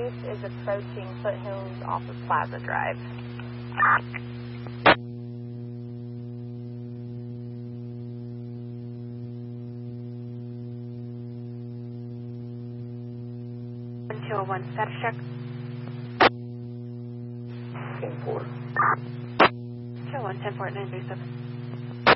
Bruce is approaching Foothills off of Plaza Drive. One status check. 10-4. 201, 10-4, 937.